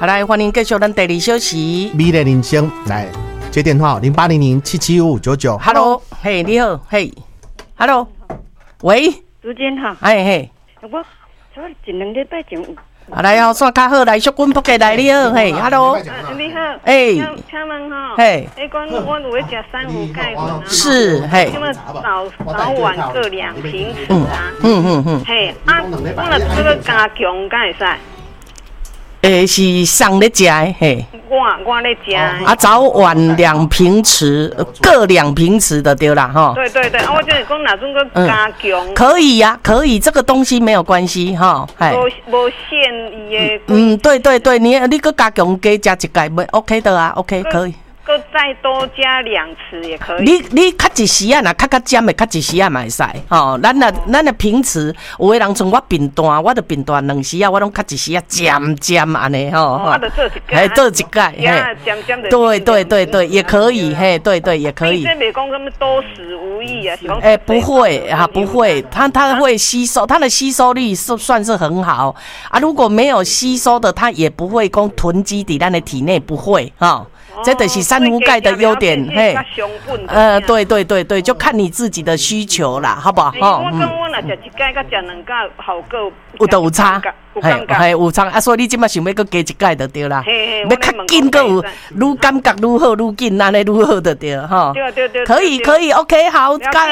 好，来欢迎继续咱第二小时。 美丽人生来接电话0800775599。 Hello， 嘿，你好，嘿 ，Hello， 喂， 主监哈， 哎嘿， 我一两礼拜前有。 来哦，线较好，来淑君仆给来你好，嘿 ，Hello， 你好， 哎， 请问哈， 嘿， 那讲我有要吃珊瑚钙粉啊， 是，嘿， 那么早晚各2瓶匙啊，嘿，我若这个加强敢会使？ 是上咧食的，嘿。 我咧食。 啊，早晚2瓶匙，各2瓶匙的对啦，哈。 对对对，啊，我就是讲哪种个加强。 可以呀，可以，这个东西没有关系哈，嘿。 无限伊的。 对对对，你个加强加食一盖没 OK 的啊 ，OK 可以。 搁再多加2匙也可以。 你较一时啊，若较尖的，较一时啊嘛会使吼。咱的平时，有的人像我扁担，我的扁担2时啊，我拢较一时啊尖安尼吼。 我就做一盖。 嘿，做一盖，嘿。对对对对，也可以，嘿，对对也可以。 这没讲什么多食无益啊，是讲。 不会啊，不会，它会吸收，它的吸收率算是很好啊。如果没有吸收的，它也不会讲囤积在咱的体内，不会哈。这就是珊瑚钙的优点，嘿，对对对对，就看你自己的需求啦，好不好？ 我讲我若食一盖，甲食2盖，效果有差，嘿，有差啊！所以你即马想要搁加一盖就对啦，要较紧搁有，愈感觉愈好愈紧，安尼愈好就对，哈。 对， 可以，OK，好，